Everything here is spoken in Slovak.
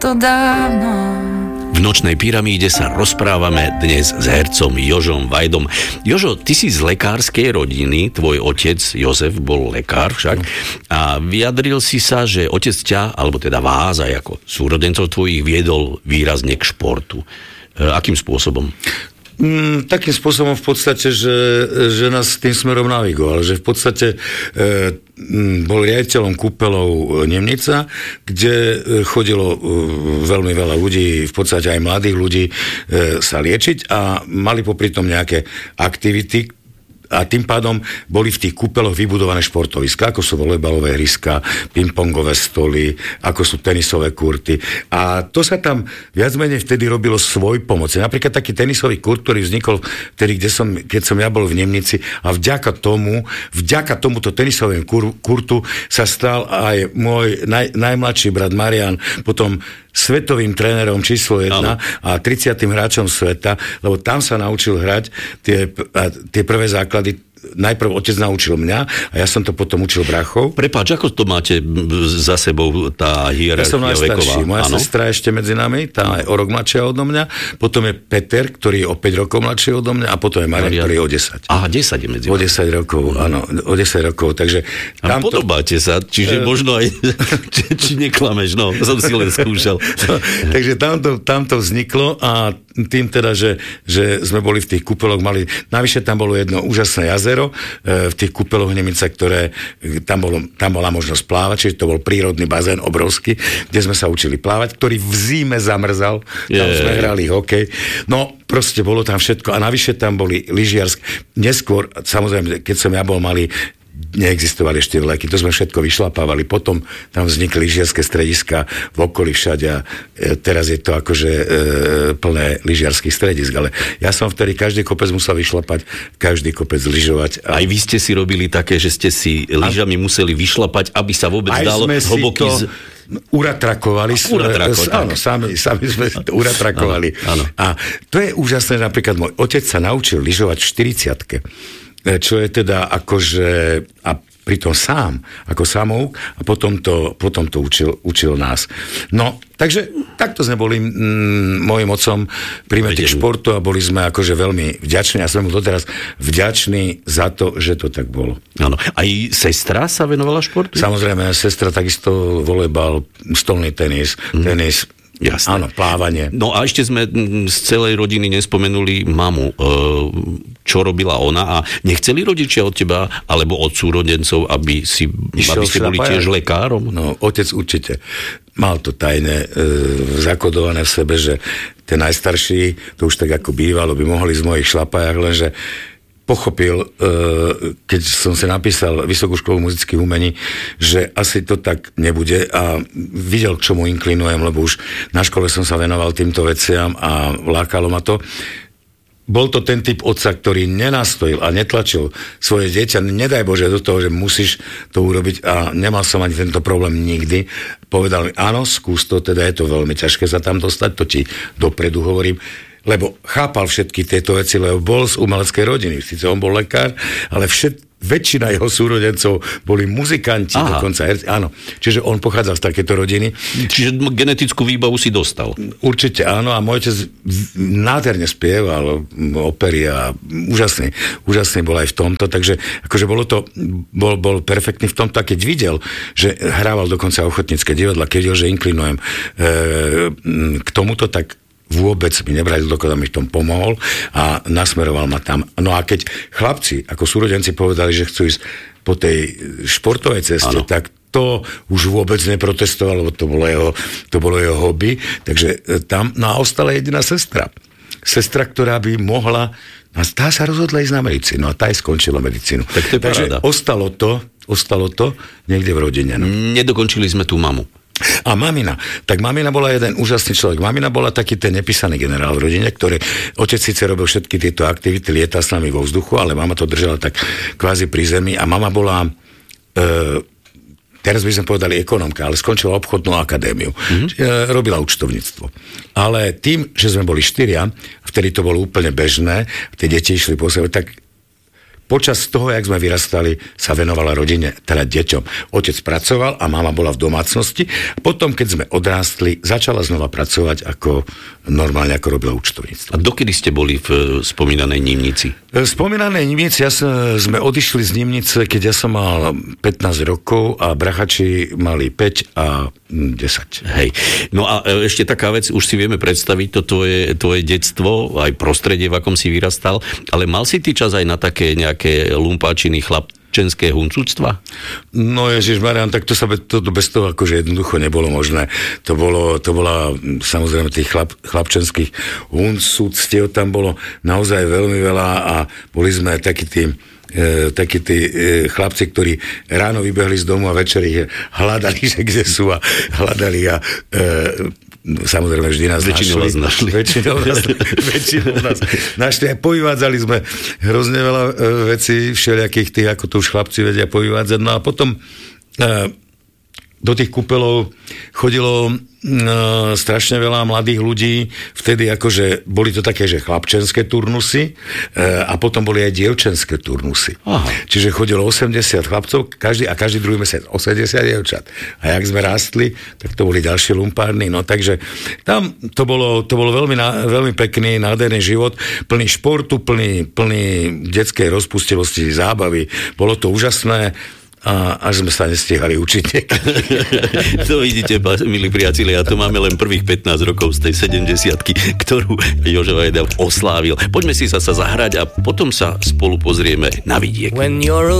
to dávno. V Nočnej pyramíde sa rozprávame dnes s hercom Jožom Vajdom. Jožo, ty si z lekárskej rodiny, tvoj otec Jozef bol lekár však a vyjadril si sa, že otec ťa, alebo teda vás aj ako súrodencov tvojich viedol výrazne k športu. Akým spôsobom? Takým spôsobom v podstate, že nás tým smerom navigoval, že v podstate bol riaditeľom kúpeľov Nemnica, kde chodilo veľmi veľa ľudí, v podstate aj mladých ľudí sa liečiť a mali popri tom nejaké aktivity, a tým pádom boli v tých kúpeloch vybudované športoviská, ako sú volejbalové ihriska, pingpongové stoly, ako sú tenisové kurty. A to sa tam viac menej vtedy robilo svoj pomoc. Napríklad taký tenisový kurt, ktorý vznikol vtedy, keď som ja bol v Nemnici a vďaka tomuto tenisovému kurtu sa stal aj môj najmladší brat Marian, potom svetovým trénerom číslo 1 a 30. hráčom sveta, lebo tam sa naučil hrať tie prvé základy. Najprv otec naučil mňa a ja som to potom učil brachov. Prepáč, ako to máte za sebou tá hierarchia veková? Ja som najstarší. Moja sestra ešte medzi nami, tá je o rok mladšia odo mňa. Potom je Peter, ktorý je o 5 rokov mladší odo mňa a potom je Marian, ktorý je o 10. Aha, 10 je medzi vami. O 10 rokov, áno. O 10 rokov, takže... Podobáte sa, čiže možno aj... či neklameš, no, som si len skúšal. Takže tamto vzniklo a tým teda, že sme boli v tých kúpeloch, navyše tam bolo jedno úžasné jazero v tých kúpeloch Nemice, ktoré tam bola možnosť plávať, čiže to bol prírodný bazén obrovský, kde sme sa učili plávať, ktorý v zime zamrzal, tam sme hrali hokej. No, proste bolo tam všetko a navyše tam boli lyžiarske. Neskôr, samozrejme, keď som ja bol malý, neexistovali ešte vleky, to sme všetko vyšlapávali, potom tam vznikli lyžiarske strediska v okolí všade a teraz je to akože plné lyžiarských stredisk, ale ja som vtedy každý kopec musel vyšlapať, každý kopec lyžovať. Aj vy ste si robili také, že ste si lyžami museli vyšlapať, aby sa vôbec dalo hlboký... Uratrakovali. Áno, sami sme to uratrakovali. Áno. A to je úžasné, napríklad môj otec sa naučil lyžovať v 40-ke. Čo je teda akože, a pritom sám, ako samouk, a potom to učil nás. No, takže takto sme boli mojim otcom pri mete športu a boli sme akože veľmi vďační a sme mu doteraz vďační za to, že to tak bolo. Áno. Aj sestra sa venovala športu? Samozrejme, sestra takisto volejbal, stolný tenis, Jasné. Áno, plávanie. No a ešte sme z celej rodiny nespomenuli mamu. Čo robila ona? A nechceli rodičia od teba, alebo od súrodencov, aby ste boli tiež lekárom? No, otec určite. Mal to tajné zakodované v sebe, že ten najstarší, to už tak ako bývalo, by mohli z mojich šlapajach, lenže pochopil, keď som si napísal Vysokú školu muzických umení, že asi to tak nebude a videl, k čomu inklinujem, lebo už na škole som sa venoval týmto veciam a lákalo ma to. Bol to ten typ otca, ktorý nenastojil a netlačil svoje dieťa, nedaj Bože, do toho, že musíš to urobiť a nemal som ani tento problém nikdy. Povedal mi, áno, skús to, teda je to veľmi ťažké sa tam dostať, to ti dopredu hovorím, lebo chápal všetky tieto veci, lebo bol z umeleckej rodiny. Sice on bol lekár, ale väčšina jeho súrodencov boli muzikanti, dokonca herci. Áno, čiže on pochádzal z takéto rodiny. Čiže genetickú výbavu si dostal. Určite áno, a môj otec nádherne spieval opery a úžasný bol aj v tomto, takže akože bol perfektný v tomto, a keď videl, že hrával dokonca ochotnícke divadla, keď videl, že inklinujem k tomuto, tak vôbec mi nebral dokonca, mi v tom pomohol a nasmeroval ma tam. No a keď chlapci, ako súrodenci povedali, že chcú ísť po tej športovej ceste, tak to už vôbec neprotestoval, lebo to bolo jeho hobby. Takže tam, no a ostala jediná sestra. Sestra, ktorá by mohla, a tá sa rozhodla ísť na medicínu a tá aj skončila medicínu. Tak to je takže ostalo to niekde v rodine. No. Nedokončili sme tú mamu. A mamina. Tak mamina bola jeden úžasný človek. Mamina bola taký ten nepísaný generál v rodine, ktorý otec síce robil všetky tieto aktivity, lietal s nami vo vzduchu, ale mama to držala tak kvázi pri zemi a mama bola teraz by sme povedali ekonomka, ale skončila obchodnú akadémiu. Robila účtovníctvo. Ale tým, že sme boli 4, vtedy to bolo úplne bežné, tie deti išli po sebe, tak počas toho, jak sme vyrastali, sa venovala rodine, teda deťom. Otec pracoval a mama bola v domácnosti. Potom, keď sme odrástli, začala znova pracovať ako normálne, ako robila účtovníctvo. A dokedy ste boli v spomínanej Nimnici? V spomínanej Nimnici sme odišli z Nimnice, keď ja som mal 15 rokov a brachači mali 5 a 10. Hej. No a ešte taká vec, už si vieme predstaviť to tvoje detstvo, aj prostredie, v akom si vyrastal, ale mal si ty čas aj na také nejaké lumpáčiny, chlapčenské huncúctva? No Ježišmarian, tak to bez toho akože jednoducho nebolo možné. To bola samozrejme tých chlapčenských huncúctiev, tam bolo naozaj veľmi veľa a boli sme takí tí chlapci, ktorí ráno vybehli z domu a večer ich hľadali, že kde sú a hľadali a samozrejme vždy nás našli. Väčšinou nás našli a povyvádzali sme hrozne veľa vecí, všelijakých tých, ako to už chlapci vedia povyvádzať. No a potom do tých kúpeľov chodilo strašne veľa mladých ľudí. Vtedy akože boli to také, že chlapčenské turnusy a potom boli aj dievčenské turnusy. Aha. Čiže chodilo 80 chlapcov každý druhý mesiac 80 dievčat. A jak sme rástli, tak to boli ďalšie lumpárny. No takže tam to bolo veľmi pekný, nádherný život, plný športu, plný detskej rozpustivosti, zábavy. Bolo to úžasné. A až sme sa nestihali učiť. To vidíte, milí priatelia, a to máme len prvých 15 rokov z tej 70-ky, ktorú Jožo Vajda oslávil. Poďme si sa zahrať a potom sa spolu pozrieme na vidiek.